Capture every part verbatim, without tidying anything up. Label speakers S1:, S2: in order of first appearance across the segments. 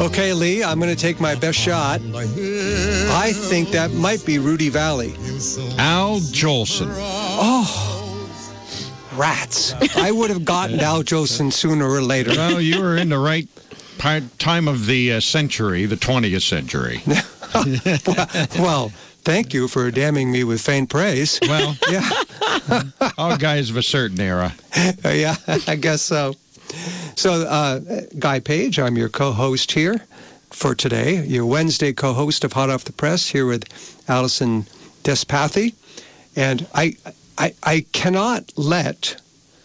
S1: Okay, Lee, I'm going to take my best shot. I think that might be Rudy Valley.
S2: Al Jolson.
S1: Oh, rats. I would have gotten Al Jolson sooner or later.
S2: Well, you were in the right time of the uh, century, the twentieth century.
S1: well, well, thank you for damning me with faint praise.
S2: Well,
S1: yeah.
S2: All guys of a certain era.
S1: Uh, yeah, I guess so. So, uh, Guy Page, I'm your co-host here for today, your Wednesday co-host of Hot Off the Press, here with Allison Despathy. And I, I, I cannot let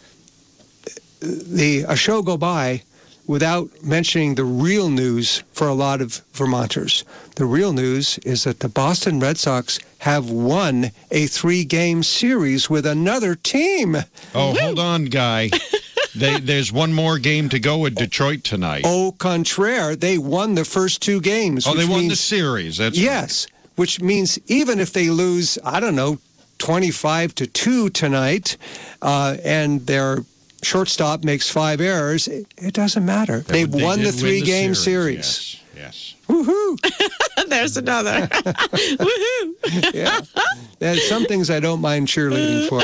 S1: the a show go by without mentioning the real news for a lot of Vermonters. The real news is that the Boston Red Sox have won a three-game series with another team.
S2: Oh, hold on, Guy. They, there's one more game to go with Detroit tonight.
S1: Au contraire, they won the first two games.
S2: Oh, they won
S1: means,
S2: the series. That's
S1: yes,
S2: right.
S1: Which means even if they lose, I don't know, twenty-five to two tonight, uh, and their shortstop makes five errors, it, it doesn't matter.
S2: They,
S1: They've
S2: they
S1: won the three-game
S2: the
S1: series.
S2: series. Yes. yes.
S1: Woohoo!
S3: There's another. Woohoo!
S1: Yeah. There's some things I don't mind cheerleading for.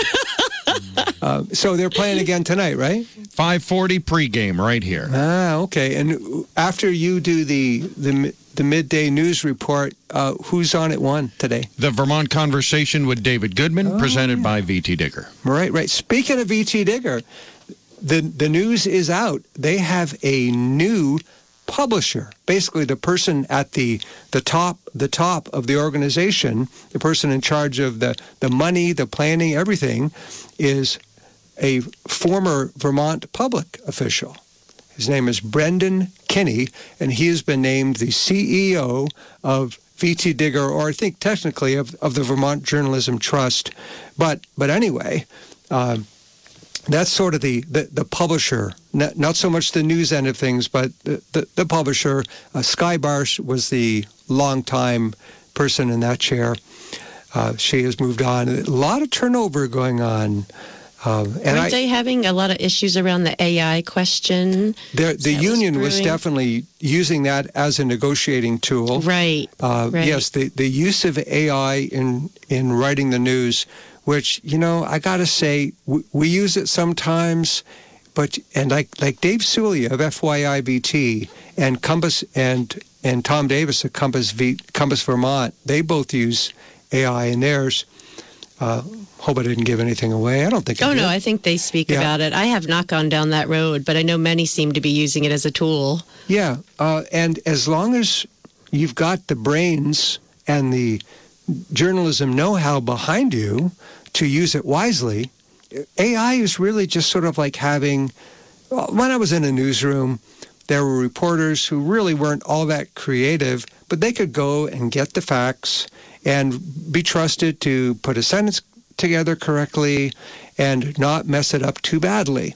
S1: Uh, so they're playing again tonight, right?
S2: five forty pregame right here.
S1: Ah, okay. And after you do the the, the midday news report, uh, who's on at one today?
S2: The Vermont Conversation with David Goodman,
S1: oh,
S2: presented
S1: yeah.
S2: by V T Digger.
S1: Right, right. Speaking of V T Digger, the the news is out. They have a new publisher. Basically, the person at the the top the top of the organization, the person in charge of the, the money, the planning, everything, is a former Vermont public official. His name is Brendan Kinney, and he has been named the C E O of V T Digger, or I think technically of, of the Vermont Journalism Trust. But but anyway, uh, that's sort of the, the, the publisher, not, not so much the news end of things, but the, the, the publisher. Uh, Sky Barsh was the longtime person in that chair. Uh, she has moved on. A lot of turnover going on. Uh, and
S3: Aren't
S1: I,
S3: they having a lot of issues around the A I question?
S1: The, the union was, was definitely using that as a negotiating tool.
S3: Right,
S1: uh,
S3: right.
S1: Yes, the, the use of A I in, in writing the news, which, you know, I got to say, we, we use it sometimes, but, and like like Dave Sulia of F Y I V T and Compass and and Tom Davis of Compass, v, Compass Vermont, they both use A I in theirs. Uh, hope I didn't give anything away. I don't think I
S3: Oh,
S1: did.
S3: no, I think they speak
S1: Yeah.
S3: about it. I have not gone down that road, but I know many seem to be using it as a tool.
S1: Yeah, uh, and as long as you've got the brains and the journalism know-how behind you to use it wisely, A I is really just sort of like having... When I was in a newsroom, there were reporters who really weren't all that creative, but they could go and get the facts and be trusted to put a sentence together correctly and not mess it up too badly.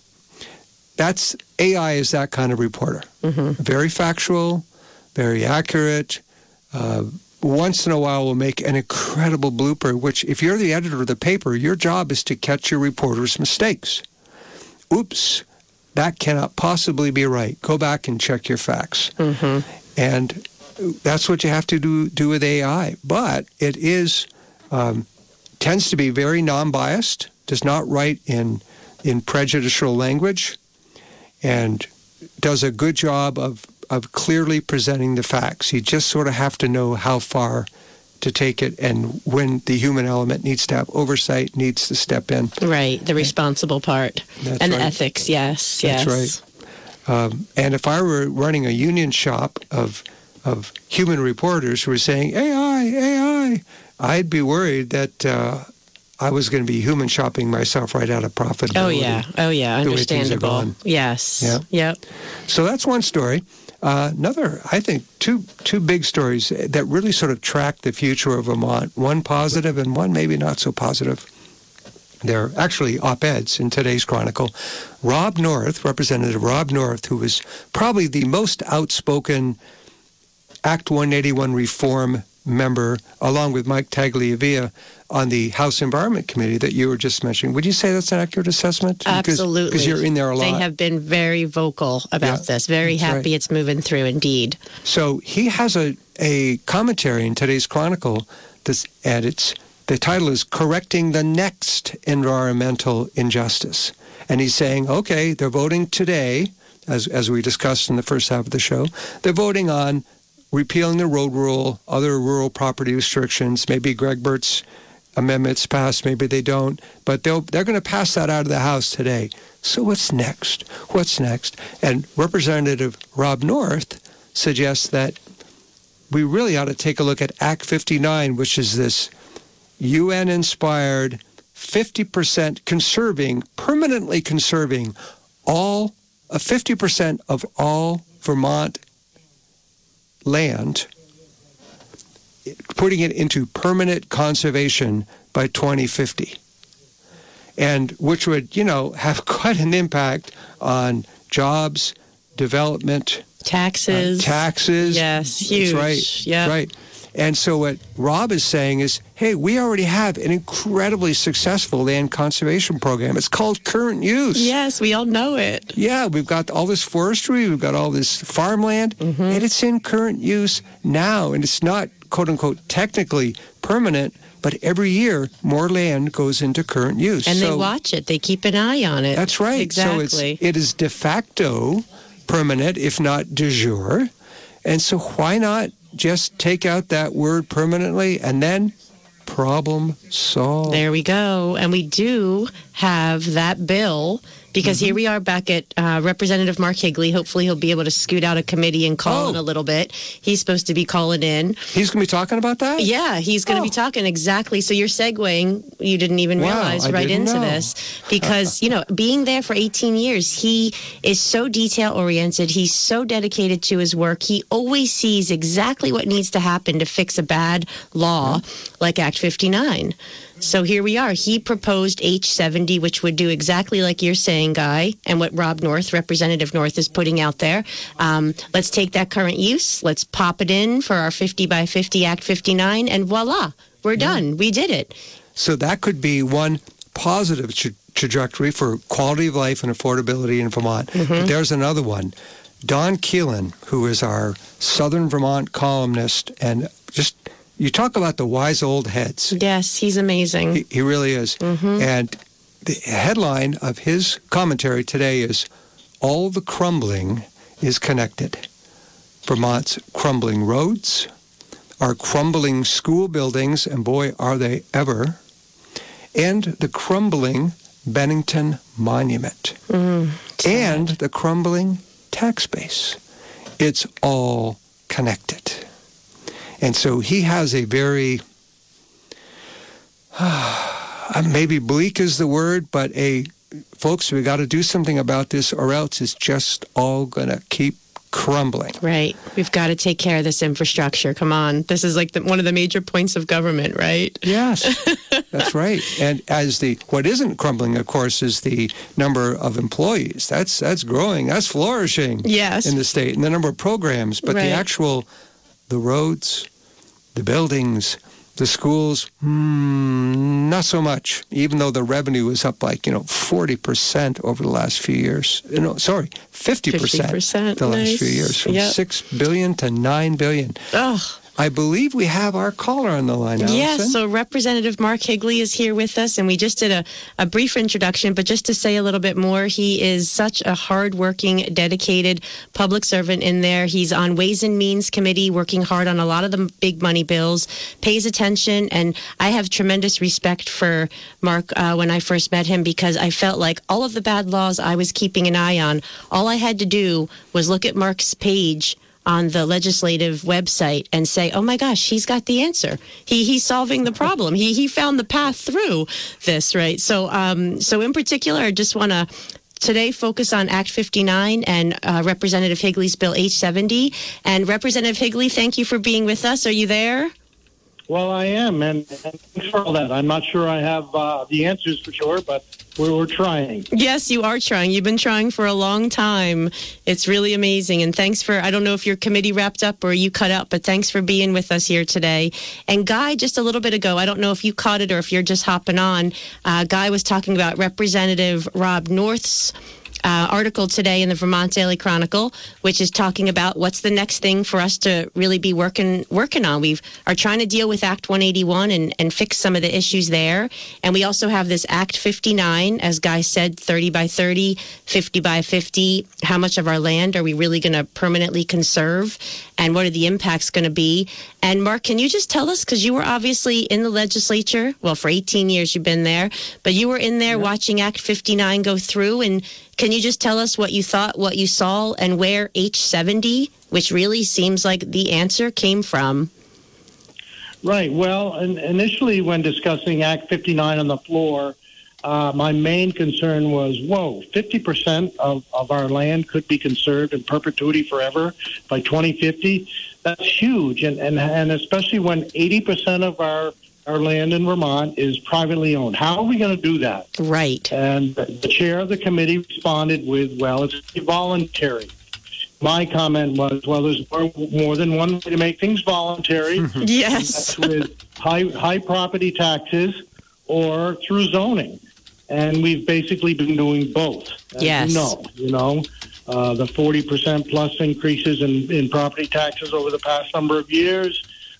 S1: That's A I is that kind of reporter.
S3: Mm-hmm.
S1: Very factual, very accurate. Uh, once in a while will make an incredible blooper, which if you're the editor of the paper, your job is to catch your reporter's mistakes. Oops, that cannot possibly be right. Go back and check your facts.
S3: Mm-hmm.
S1: And that's what you have to do do with A I. But it is um, tends to be very non-biased, does not write in in prejudicial language, and does a good job of, of clearly presenting the facts. You just sort of have to know how far to take it and when the human element needs to have oversight, needs to step in.
S3: Right, the responsible part.
S1: That's
S3: and
S1: right.
S3: ethics, yes,
S1: That's
S3: yes.
S1: right. Um, and if I were running a union shop of of human reporters who were saying, A I, A I, I'd be worried that uh, I was going to be human shopping myself right out of profitability.
S3: Oh, yeah. Oh, yeah.
S1: the way things are
S3: Understandable.
S1: going.
S3: Yes.
S1: Yeah.
S3: Yep.
S1: So that's one story. Uh, another, I think, two two big stories that really sort of track the future of Vermont. One positive and one maybe not so positive. They're actually op-eds in today's Chronicle. Rob North, Representative Rob North, who was probably the most outspoken Act one eighty-one reform member, along with Mike Tagliavia, on the House Environment Committee that you were just mentioning. Would you say that's an accurate assessment?
S3: Absolutely.
S1: Because you're in there a lot.
S3: They have been very vocal about
S1: Yeah,
S3: this. Very
S1: that's
S3: happy
S1: right.
S3: it's moving through, indeed.
S1: So he has a, a commentary in today's Chronicle, that's, and it's, the title is Correcting the Next Environmental Injustice. And he's saying, okay, they're voting today, as as we discussed in the first half of the show, they're voting on repealing the road rule, other rural property restrictions. Maybe Greg Burt's amendments pass, maybe they don't, but they'll, they're going to pass that out of the House today. So what's next? What's next? And Representative Rob North suggests that we really ought to take a look at Act fifty-nine, which is this U N-inspired fifty percent conserving, permanently conserving all, uh, fifty percent of all Vermont land, putting it into permanent conservation by twenty fifty. And which would, you know, have quite an impact on jobs, development,
S3: Taxes.
S1: uh, taxes.
S3: Yes, huge.
S1: That's right.
S3: Yep.
S1: Right. And so what Rob is saying is, hey, we already have an incredibly successful land conservation program. It's called Current Use.
S3: Yes, we all know it.
S1: Yeah, we've got all this forestry, we've got all this farmland,
S3: Mm-hmm.
S1: and it's in current use now. And it's not, quote unquote, technically permanent, but every year more land goes into current use.
S3: And
S1: so,
S3: they watch it. They keep an eye on it.
S1: That's right.
S3: Exactly.
S1: So it's, it is de facto permanent, if not de jure. And so why not just take out that word permanently and then problem solved?
S3: There we go. And we do have that bill because
S1: Mm-hmm.
S3: here we are back at uh, Representative Mark Higley. Hopefully he'll be able to scoot out a committee and call
S1: Oh.
S3: in a little bit. He's supposed to be calling in.
S1: He's going to be talking about that?
S3: Yeah, he's going to
S1: Oh.
S3: be talking exactly. So you're segueing, you didn't even
S1: Wow,
S3: realize,
S1: I
S3: right
S1: didn't
S3: into
S1: know.
S3: this. Because, you know, being there for eighteen years, he is so detail oriented. He's so dedicated to his work. He always sees exactly what needs to happen to fix a bad law like Act fifty-nine. So here we are. He proposed H seventy, which would do exactly like you're saying, Guy, and what Rob North, Representative North, is putting out there. Um, let's take that current use. Let's pop it in for our fifty by fifty Act fifty-nine, and voila, we're done. We did it.
S1: So that could be one positive tra- trajectory for quality of life and affordability in Vermont. But there's another one. Don Keelan, who is our Southern Vermont columnist, and just, you talk about the wise old heads.
S3: Yes, he's amazing.
S1: He, he really is. And the headline of his commentary today is, All the Crumbling is Connected. Vermont's crumbling roads, our crumbling school buildings, and boy, are they ever, and the crumbling Bennington Monument, and the crumbling tax base. It's all connected. And so he has a very, uh, maybe bleak is the word, but a, folks, we got to do something about this or else it's just all going to keep crumbling.
S3: Right. We've got to take care of this infrastructure. Come on. This is like the, one of the major points of government, right?
S1: Yes, that's right. And as the, what isn't crumbling, of course, is the number of employees. That's, that's growing. That's flourishing
S3: Yes.
S1: in the state. And the number of programs. But
S3: Right.
S1: the actual, the roads, the buildings, the schools, hmm, not so much, even though the revenue is up like, you know, forty percent over the last few years. No, sorry, fifty percent,
S3: fifty percent,
S1: the last
S3: nice.
S1: few years, from
S3: Yep.
S1: six billion dollars to nine billion dollars.
S3: Oh,
S1: I believe we have our caller on the line, Allison.
S3: yes. So Representative Mark Higley is here with us, and we just did a, a brief introduction, but just to say a little bit more, he is such a hardworking, dedicated public servant in there. He's on Ways and Means Committee, working hard on a lot of the big money bills, pays attention, and I have tremendous respect for Mark uh, when I first met him because I felt like all of the bad laws I was keeping an eye on, all I had to do was look at Mark's page on the legislative website and say, oh my gosh, he's got the answer. He he's solving the problem. He he found the path through this, right? So um so in particular, I just want to today focus on Act fifty-nine and uh, Representative Higley's Bill H seventy. And Representative Higley, thank you for being with us. Are you there?
S4: Well, I am, and, and thanks for all that. I'm not sure I have uh, the answers for sure, but we're, we're trying.
S3: Yes, you are trying. You've been trying for a long time. It's really amazing. And thanks for, I don't know if your committee wrapped up or you cut out, but thanks for being with us here today. And Guy, just a little bit ago, I don't know if you caught it or if you're just hopping on, uh, Guy was talking about Representative Rob North's Uh, article today in the Vermont Daily Chronicle, which is talking about what's the next thing for us to really be working working on. We are trying to deal with Act one eighty-one and, and fix some of the issues there. And we also have this Act fifty-nine, as Guy said, thirty by thirty, fifty by fifty. How much of our land are we really going to permanently conserve? And what are the impacts going to be? And Mark, can you just tell us, because you were obviously in the legislature, well, for eighteen years you've been there, but you were in there yeah. watching Act fifty-nine go through, and can you just tell us what you thought, what you saw, and where H seventy, which really seems like the answer, came from?
S4: Right. Well, in, initially when discussing Act fifty-nine on the floor, uh, my main concern was, whoa, fifty percent of, of our land could be conserved in perpetuity forever by twenty fifty. That's huge. And, and, and especially when eighty percent of our Our land in Vermont is privately owned. How are we going to do that?
S3: Right.
S4: And the chair of the committee responded with, well, it's voluntary. My comment was, well, there's more, more than one way to make things voluntary.
S3: Yes.
S4: That's with high, high property taxes or through zoning. And we've basically been doing both. As
S3: yes.
S4: You know, you know uh, the forty percent plus increases in, in property taxes over the past number of years.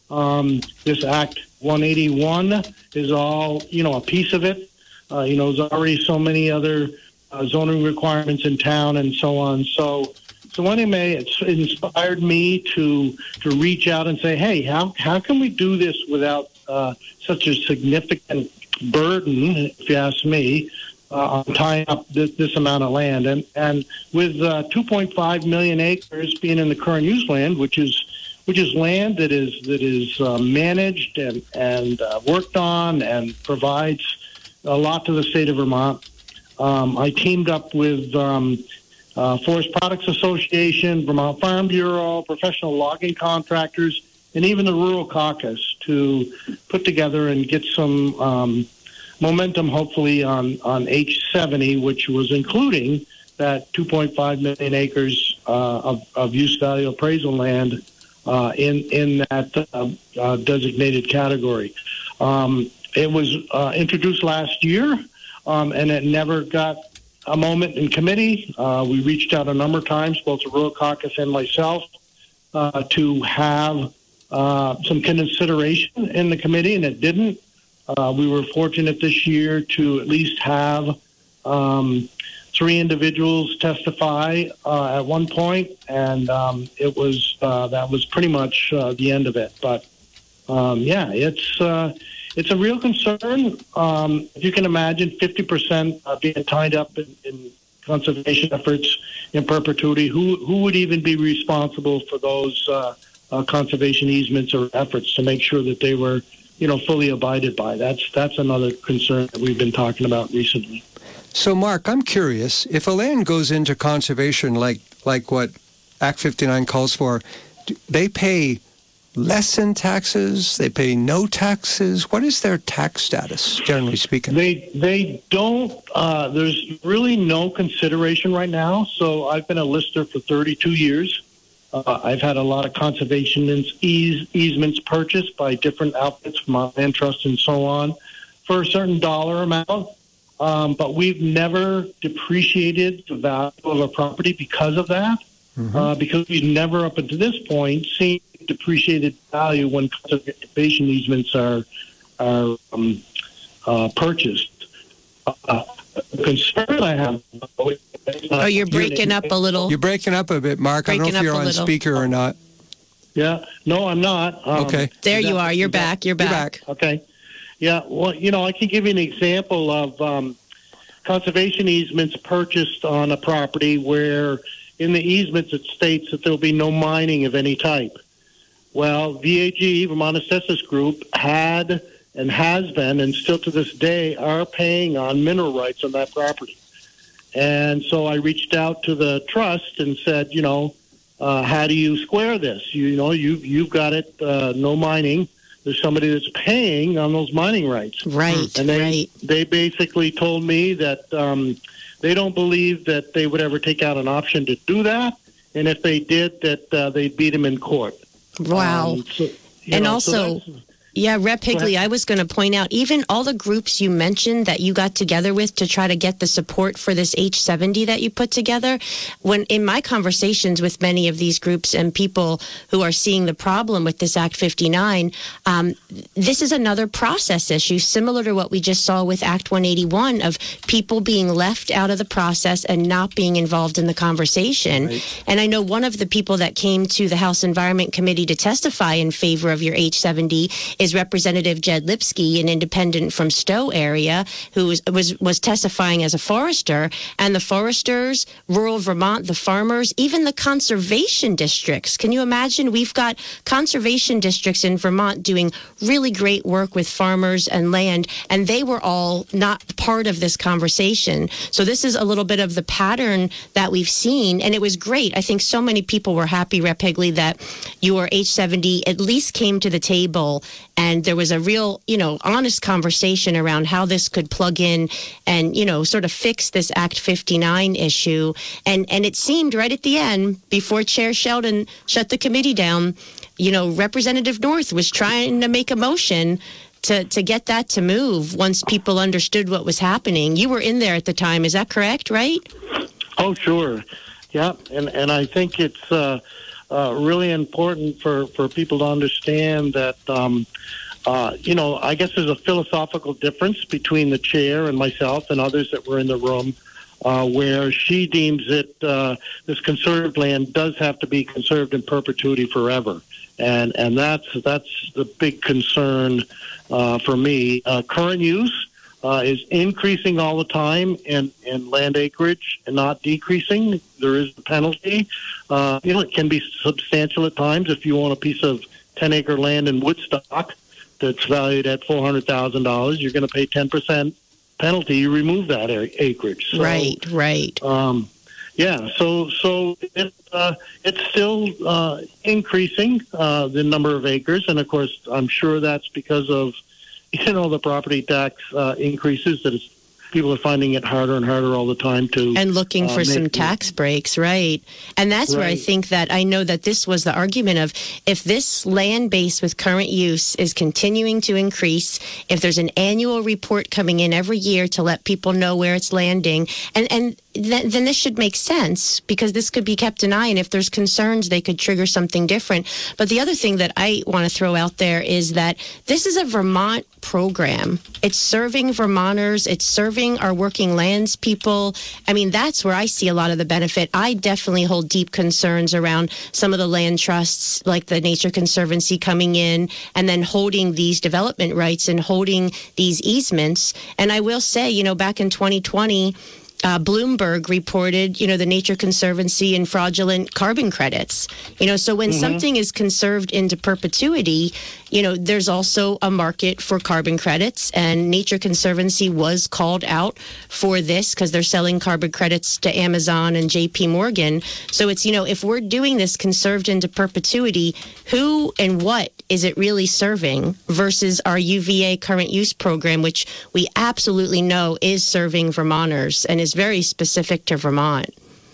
S4: Um, this Act one eighty-one is all, you know, a piece of it. Uh, you know, there's already so many other uh, zoning requirements in town and so on. So, so anyway, it's inspired me to to reach out and say, hey, how how can we do this without uh, such a significant burden, if you ask me, uh, on tying up this, this amount of land? And and with uh, two point five million acres being in the current use land, which is which is land that is that is uh, managed and and uh, worked on and provides a lot to the state of Vermont. Um, I teamed up with um, uh, Forest Products Association, Vermont Farm Bureau, professional logging contractors, and even the Rural Caucus to put together and get some um, momentum, hopefully, on, on H seventy, which was including that two point five million acres uh, of, of use value appraisal land Uh, in in that uh, uh, designated category. Um, it was uh, introduced last year, um, and it never got a moment in committee. Uh, we reached out a number of times, both the Rural Caucus and myself, uh, to have uh, some consideration in the committee, and it didn't. Uh, we were fortunate this year to at least have um, three individuals testify uh, at one point, and um, it was uh, that was pretty much uh, the end of it. But um, yeah, it's uh, it's a real concern. Um, if you can imagine, fifty percent uh, being tied up in, in conservation efforts in perpetuity. Who who would even be responsible for those uh, uh, conservation easements or efforts to make sure that they were, you know, fully abided by? That's that's another concern that we've been talking about recently.
S1: So, Mark, I'm curious, if a land goes into conservation like like what Act fifty-nine calls for, they pay less in taxes? They pay no taxes? What is their tax status, generally speaking?
S4: They they don't. Uh, there's really no consideration right now. So I've been a lister for thirty-two years. Uh, I've had a lot of conservation ease, easements purchased by different outfits, Vermont Land Trust and so on, for a certain dollar amount. Um, but we've never depreciated the value of a property because of that, mm-hmm. uh, because we've never up until this point seen depreciated value when conservation easements are are um, uh, purchased. Uh, the concern I have.
S3: Oh, you're breaking up a little.
S1: You're breaking up a bit, Mark.
S3: Breaking
S1: I don't know if you're on
S3: little.
S1: speaker or not.
S4: Yeah, no, I'm not. Um,
S1: okay.
S3: There you
S4: that,
S3: are. You're back. You're back.
S1: You're back.
S4: Okay. Yeah, well, you know, I can give you an example of um, conservation easements purchased on a property where in the easements it states that there will be no mining of any type. Well, V A G, Vermont Assessors Group, had and has been, and still to this day, are paying on mineral rights on that property. And so I reached out to the trust and said, you know, uh, how do you square this? You know, you, you've got it, uh, no mining. there's somebody that's paying on those mining rights.
S3: Right,
S4: and they,
S3: right.
S4: They basically told me that um, they don't believe that they would ever take out an option to do that, and if they did, that uh, they'd beat them in court.
S3: Wow.
S4: Um, so,
S3: and
S4: know,
S3: also...
S4: So
S3: Yeah, Rep Higley, I was going to point out, even all the groups you mentioned that you got together with to try to get the support for this H seventy that you put together, when in my conversations with many of these groups and people who are seeing the problem with this Act fifty-nine, um, this is another process issue similar to what we just saw with Act one eighty-one of people being left out of the process and not being involved in the conversation. Right. And I know one of the people that came to the House Environment Committee to testify in favor of your H seventy is Representative Jed Lipsky, an independent from Stowe area, who was, was was testifying as a forester. And the foresters, rural Vermont, the farmers, even the conservation districts. Can you imagine? We've got conservation districts in Vermont doing really great work with farmers and land, and they were all not part of this conversation. So this is a little bit of the pattern that we've seen, and it was great. I think so many people were happy, Rep Higley, that your H seventy at least came to the table. And there was a real, you know, honest conversation around how this could plug in and, you know, sort of fix this Act fifty-nine issue. And and it seemed right at the end, before Chair Sheldon shut the committee down, you know, Representative North was trying to make a motion to, to get that to move once people understood what was happening. You were in there at the time. Is that correct, right?
S4: Oh, sure. Yeah. And, and I think it's... Uh, Uh, really important for, for people to understand that, um, uh, you know, I guess there's a philosophical difference between the chair and myself and others that were in the room, uh, where she deems it, uh, this conserved land does have to be conserved in perpetuity forever. And, and that's, that's the big concern uh, for me. Uh, current use Uh, is increasing all the time in, in land acreage and not decreasing. There is a penalty. Uh, you know, it can be substantial at times. If you own a piece of ten-acre land in Woodstock that's valued at four hundred thousand dollars, you're going to pay ten percent penalty. You remove that acreage. So,
S3: right, right.
S4: Um, yeah, so so it, uh, it's still uh, increasing, uh, the number of acres. And, of course, I'm sure that's because of you know, the property tax uh, increases, that it's, people are finding it harder and harder all the time to...
S3: And looking for uh, some tax breaks, right. And that's right. where I think that I know that this was the argument of if this land base with current use is continuing to increase, if there's an annual report coming in every year to let people know where it's landing, and, and th- then this should make sense because this could be kept an eye, and if there's concerns, they could trigger something different. But the other thing that I want to throw out there is that this is a Vermont program. It's serving Vermonters. It's serving our working lands people. I mean, that's where I see a lot of the benefit. I definitely hold deep concerns around some of the land trusts, like the Nature Conservancy coming in and then holding these development rights and holding these easements. And I will say, you know, back in twenty twenty, Uh, Bloomberg reported, you know, the Nature Conservancy and fraudulent carbon credits. You know, so when mm-hmm. something is conserved into perpetuity, you know, there's also a market for carbon credits. And Nature Conservancy was called out for this because they're selling carbon credits to Amazon and J P Morgan. So it's, you know, if we're doing this conserved into perpetuity, who and what is it really serving versus our U V A current use program, which we absolutely know is serving Vermonters and is very specific to Vermont.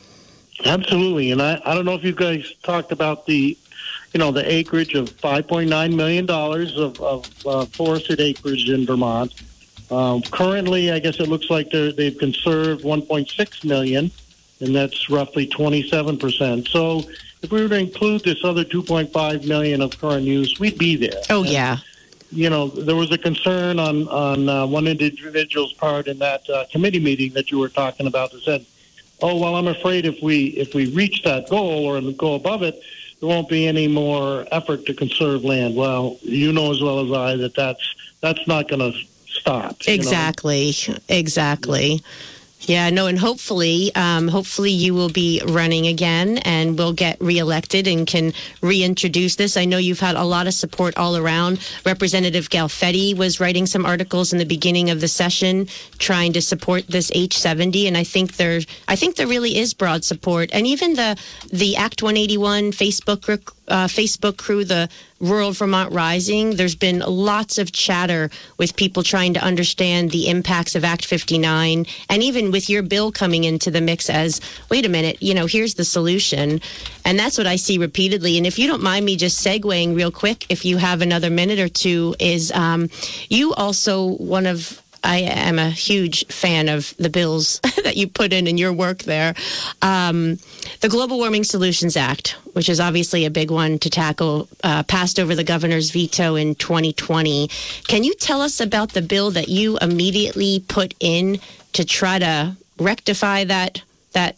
S4: Absolutely. And I, I don't know if you guys talked about the, you know, the acreage of five point nine million dollars of, of uh, forested acreage in Vermont. Um, currently, I guess it looks like they're, they've conserved one point six million, and that's roughly twenty-seven percent. So if we were to include this other two point five million of current use, we'd be there.
S3: Oh,
S4: and,
S3: yeah.
S4: You know, there was a concern on, on uh, one individual's part in that uh, committee meeting that you were talking about that said, oh, well, I'm afraid if we if we reach that goal or go above it, there won't be any more effort to conserve land. Well, you know as well as I that that's, that's not going to stop.
S3: Exactly. You know? Exactly. Yeah, no, and hopefully, um, hopefully you will be running again and will get reelected and can reintroduce this. I know you've had a lot of support all around. Representative Galfetti was writing some articles in the beginning of the session trying to support this H seventy, and I think there, I think there really is broad support. And even the the Act one eighty-one Facebook uh, Facebook crew, the Rural Vermont Rising, there's been lots of chatter with people trying to understand the impacts of Act fifty-nine, and even with your bill coming into the mix as, wait a minute, you know, here's the solution. And that's what I see repeatedly. And if you don't mind me just segueing real quick, if you have another minute or two, is um, you also one of I am a huge fan of the bills that you put in in your work there. Um, the Global Warming Solutions Act, which is obviously a big one to tackle, uh, passed over the governor's veto in twenty twenty. Can you tell us about the bill that you immediately put in to try to rectify that, that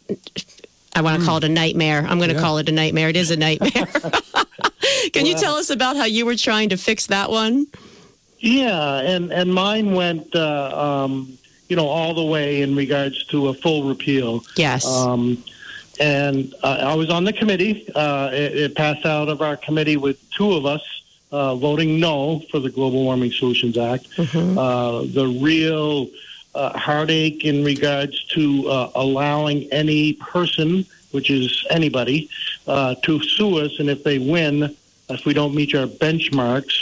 S3: I want to mm. call it a nightmare. I'm going to yeah. call it a nightmare. It is a nightmare. Can well, you tell us about how you were trying to fix that one?
S4: Yeah, and, and mine went, uh, um, you know, all the way in regards to a full repeal.
S3: Yes. Um,
S4: and uh, I was on the committee. Uh, it, it passed out of our committee with two of us uh, voting no for the Global Warming Solutions Act. Mm-hmm. Uh, the real uh, heartache in regards to uh, allowing any person, which is anybody, uh, to sue us, and if they win, if we don't meet our benchmarks,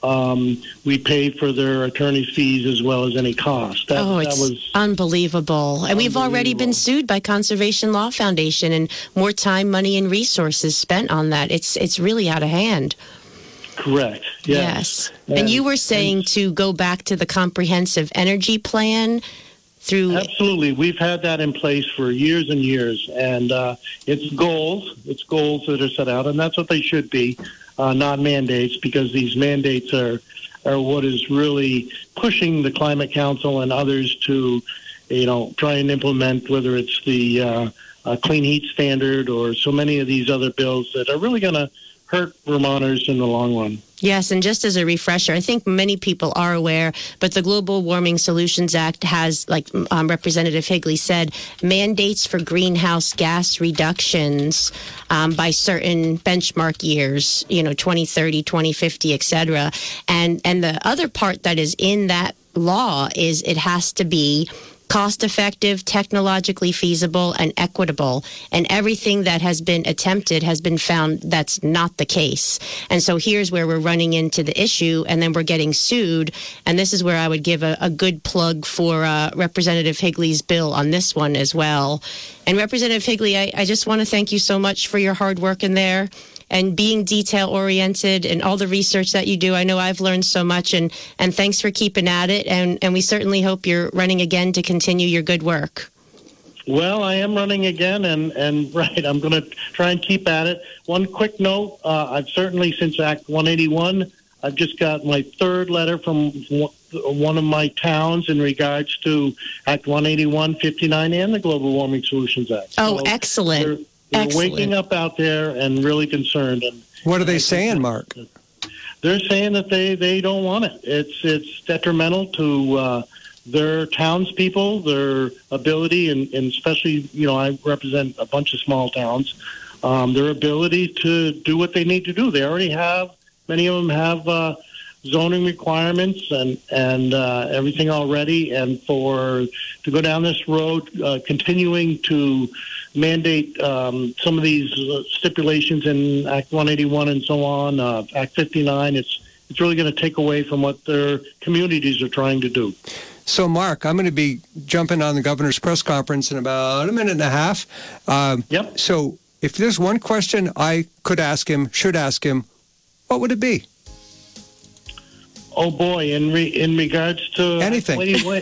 S4: Um, we pay for their attorney's fees as well as any cost. That,
S3: oh, it's
S4: that was
S3: unbelievable. And we've already been sued by Conservation Law Foundation, and more time, money, and resources spent on that. It's it's really out of hand.
S4: Correct. Yes.
S3: yes. And, and you were saying and, to go back to the comprehensive energy plan through.
S4: Absolutely. We've had that in place for years and years. And uh, it's goals. It's goals that are set out, and that's what they should be. Uh, not mandates, because these mandates are are what is really pushing the Climate Council and others to, you know, try and implement, whether it's the uh, uh, clean heat standard or so many of these other bills that are really going to hurt Vermonters in the long run.
S3: Yes, and just as a refresher, I think many people are aware, but the Global Warming Solutions Act has, like um, Representative Higley said, mandates for greenhouse gas reductions um, by certain benchmark years, you know, twenty thirty, twenty fifty, et cetera. And, and the other part that is in that law is it has to be cost-effective, technologically feasible, and equitable. And everything that has been attempted has been found that's not the case. And so here's where we're running into the issue, and then we're getting sued. And this is where I would give a, a good plug for uh, Representative Higley's bill on this one as well. And Representative Higley, I, I just want to thank you so much for your hard work in there and being detail-oriented and all the research that you do. I know I've learned so much, and, and thanks for keeping at it. And, and we certainly hope you're running again to continue your good work.
S4: Well, I am running again, and, and right, I'm going to try and keep at it. One quick note, uh, I've certainly, since Act one eighty-one, I've just got my third letter from one of my towns in regards to Act one eighty-one, fifty-nine, and the Global Warming Solutions Act.
S3: Oh,
S4: so
S3: excellent.
S4: They're, they're
S3: excellent.
S4: waking up out there and really concerned. And
S1: what are they saying, Mark?
S4: They're saying that they, they don't want it. It's it's detrimental to uh, their townspeople, their ability, and, and especially, you know, I represent a bunch of small towns, um, their ability to do what they need to do. They already have, many of them have uh, zoning requirements and, and uh, everything already. And for to go down this road, uh, continuing to mandate um, some of these uh, stipulations in Act one eighty-one and so on, uh, Act fifty-nine, it's it's really going to take away from what their communities are trying to do.
S1: So, Mark, I'm going to be jumping on the governor's press conference in about a minute and a half. Um,
S4: yep.
S1: So if there's one question I could ask him, should ask him, what would it be?
S4: Oh, boy, in re- in regards to...
S1: Anything.
S4: Wait, wait.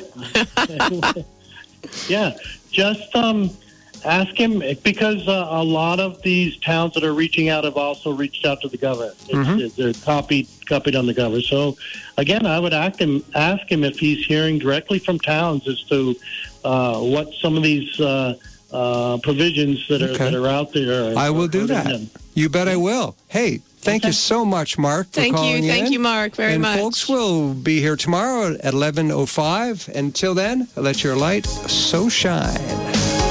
S4: yeah, just... um. Ask him, because uh, a lot of these towns that are reaching out have also reached out to the governor. It's, mm-hmm. They're copied copied on the governor. So, again, I would ask him, ask him if he's hearing directly from towns as to uh, what some of these uh, uh, provisions that are, okay. that are out there are.
S1: I will do that.
S4: Them.
S1: You bet I will. Hey, thank okay. you so much, Mark, for
S3: thank
S1: calling
S3: you.
S1: in.
S3: Thank you, Mark, very
S1: and
S3: much.
S1: And folks, will be here tomorrow at eleven oh five. Until then, let your light so shine.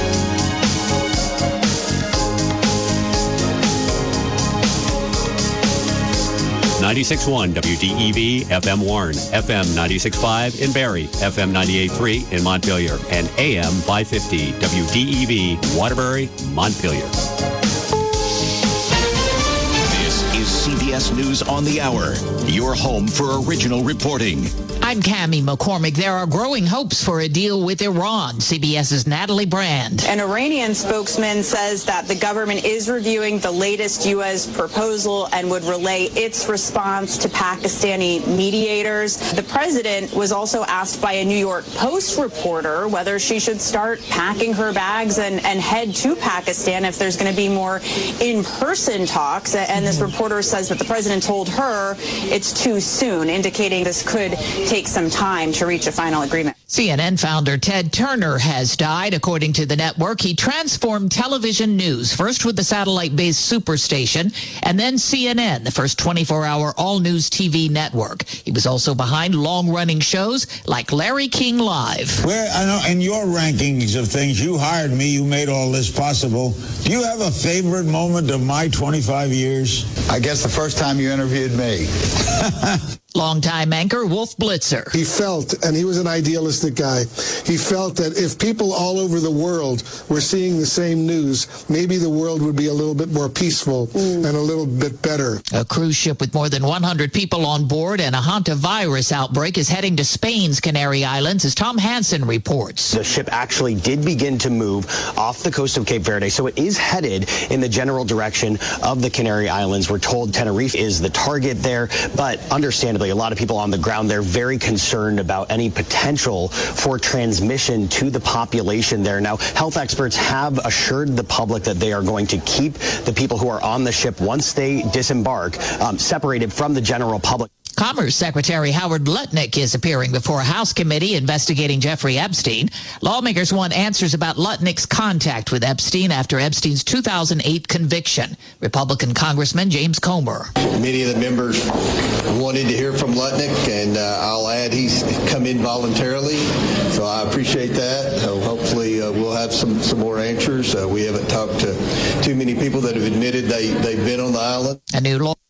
S5: ninety-six point one W D E V F M Warren, F M ninety-six point five in Barrie, F M ninety-eight point three in Montpelier, and A M five fifty W D E V Waterbury, Montpelier.
S6: This is C B S S News on the Hour, your home for original reporting.
S7: I'm Cammie McCormick. There are growing hopes for a deal with Iran. CBS's Natalie Brand.
S8: An Iranian spokesman says that the government is reviewing the latest U S proposal and would relay its response to Pakistani mediators. The president was also asked by a New York Post reporter whether she should start packing her bags and, and head to Pakistan if there's going to be more in-person talks. And this reporter says that the president told her it's too soon, indicating this could take some time to reach a final agreement.
S7: C N N founder Ted Turner has died. According to the network, he transformed television news, first with the satellite-based Superstation, and then C N N, the first twenty-four hour all-news T V network. He was also behind long-running shows like Larry King Live.
S9: Where, I know, in your rankings of things, you hired me, you made all this possible. Do you have a favorite moment of my twenty-five years?
S10: I guess the first time you interviewed me.
S7: Longtime anchor Wolf Blitzer.
S11: He felt, and he was an idealistic guy, he felt that if people all over the world were seeing the same news, maybe the world would be a little bit more peaceful mm. and a little bit better.
S7: A cruise ship with more than one hundred people on board and a hantavirus outbreak is heading to Spain's Canary Islands, as Tom Hansen reports.
S12: The ship actually did begin to move off the coast of Cape Verde, so it is headed in the general direction of the Canary Islands. We're told Tenerife is the target there, but understandably, a lot of people on the ground, they're very concerned about any potential for transmission to the population there. Now, health experts have assured the public that they are going to keep the people who are on the ship once they disembark um, separated from the general public.
S7: Commerce Secretary Howard Lutnick is appearing before a House committee investigating Jeffrey Epstein. Lawmakers want answers about Lutnick's contact with Epstein after Epstein's two thousand eight conviction. Republican Congressman James Comer.
S13: Many of the members wanted to hear from Lutnick, and uh, I'll add he's come in voluntarily, so I appreciate that. So hopefully uh, we'll have some, some more answers. Uh, we haven't talked to too many people that have admitted they, they've been on the island.
S7: A new law